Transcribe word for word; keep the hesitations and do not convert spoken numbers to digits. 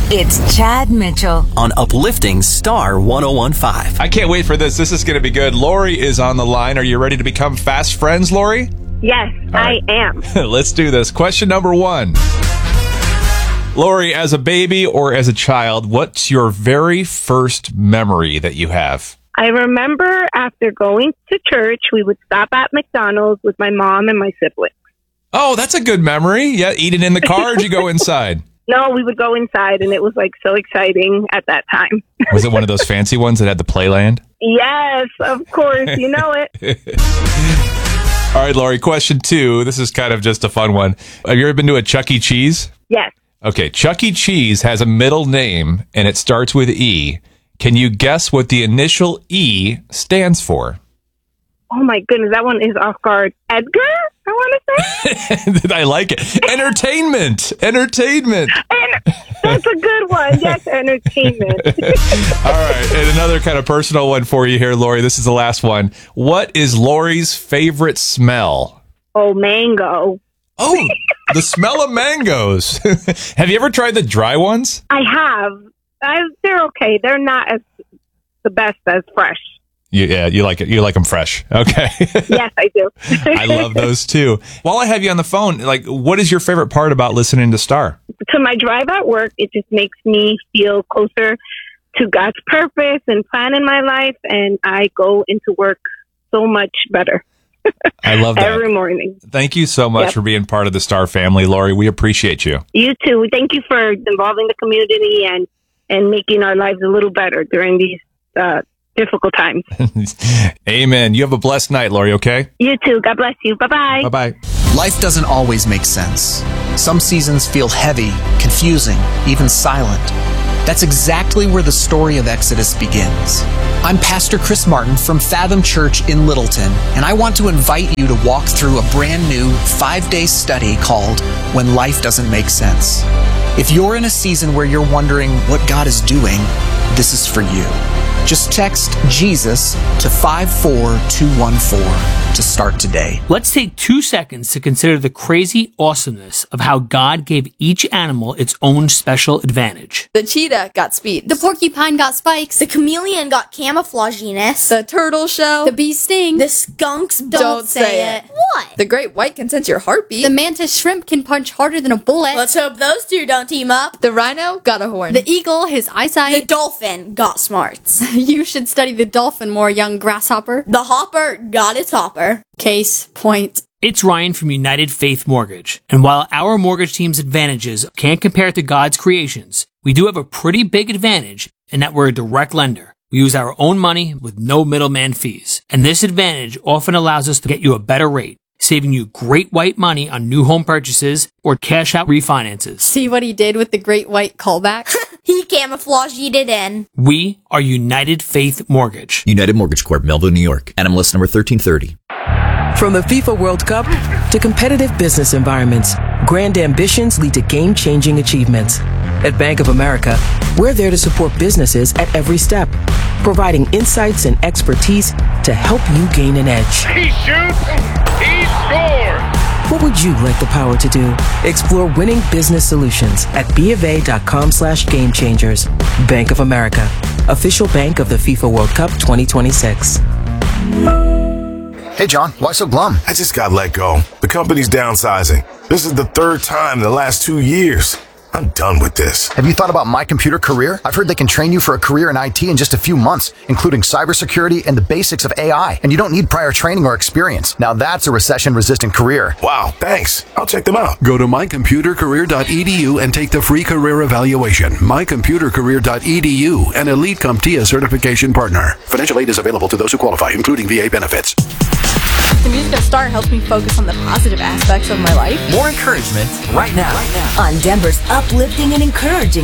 It's Chad Mitchell on Uplifting Star one oh one point five. I can't wait for this. This is going to be good. Lori is on the line. Are you ready to become fast friends, Lori? Yes, right. I am. Let's do this. Question number one. Lori, as a baby or as a child, what's your very first memory that you have? I remember after going to church, we would stop at McDonald's with my mom and my siblings. Oh, that's a good memory. Yeah, eat it in the car or did you go inside? No, we would go inside, and it was like so exciting at that time. Was it one of those fancy ones that had the playland? Yes, of course. You know it. All right, Lori, question two. This is kind of just a fun one. Have you ever been to a Chuck E. Cheese? Yes. Okay, Chuck E. Cheese has a middle name, and it starts with E. Can you guess what the initial E stands for? Oh, my goodness. That one is off guard. Edgar, I want to say. I like it. Entertainment. Entertainment. And that's a good one. Yes, entertainment. All right. And another kind of personal one for you here, Lori. This is the last one. What is Lori's favorite smell? Oh, mango. Oh, the smell of mangoes. Have you ever tried the dry ones? I have. I, they're okay. They're not as the best as fresh. You, yeah, you like it. You like them fresh. Okay. Yes, I do. I love those too. While I have you on the phone, like, what is your favorite part about listening to Star? To my drive at work, it just makes me feel closer to God's purpose and plan in my life, and I go into work so much better. I love that. Every morning. Thank you so much yep. for being part of the Star family, Lori. We appreciate you. You too. Thank you for involving the community and, and making our lives a little better during these uh difficult times. Amen. You have a blessed night, Lori, okay? You too. God bless you. Bye-bye. Bye-bye. Life doesn't always make sense. Some seasons feel heavy, confusing, even silent. That's exactly where the story of Exodus begins. I'm Pastor Chris Martin from Fathom Church in Littleton, and I want to invite you to walk through a brand new five-day study called When Life Doesn't Make Sense. If you're in a season where you're wondering what God is doing, this is for you. Just text Jesus to five four two one four to start today. Let's take two seconds to consider the crazy awesomeness of how God gave each animal its own special advantage. The cheetah got speed. The porcupine got spikes. The chameleon got camouflaginess. The turtle shell. The bee sting. The skunks don't, don't say, say it. it. What? The great white can sense your heartbeat. The mantis shrimp can punch harder than a bullet. Let's hope those two don't team up. The rhino got a horn. The eagle, his eyesight. The dolphin got smarts. You should study the dolphin more, young grasshopper. The hopper got its hopper. Case point. It's Ryan from United Faith Mortgage. And while our mortgage team's advantages can't compare to God's creations, we do have a pretty big advantage in that we're a direct lender. We use our own money with no middleman fees. And this advantage often allows us to get you a better rate, saving you great white money on new home purchases or cash out refinances. See what he did with the great white callback? He camouflaged it in. We are United Faith Mortgage. United Mortgage Corp, Melville, New York. N M L S number thirteen thirty. From the FIFA World Cup to competitive business environments, grand ambitions lead to game-changing achievements. At Bank of America, we're there to support businesses at every step, providing insights and expertise to help you gain an edge. He shoots, he scores! What would you like the power to do? Explore winning business solutions at BofA.com slash game changers. Bank of America, official bank of the FIFA World Cup twenty twenty-six. Hey, John, why so glum? I just got let go. The company's downsizing. This is the third time in the last two years. I'm done with this. Have you thought about My Computer Career? I've heard they can train you for a career in I T in just a few months, including cybersecurity and the basics of A I. And you don't need prior training or experience. Now that's a recession-resistant career. Wow, thanks. I'll check them out. Go to my computer career dot e d u and take the free career evaluation. my computer career dot e d u, an Elite CompTIA certification partner. Financial aid is available to those who qualify, including V A benefits. The music at Star helps me focus on the positive aspects of my life. More encouragement right now, right now. on Denver's uplifting and encouraging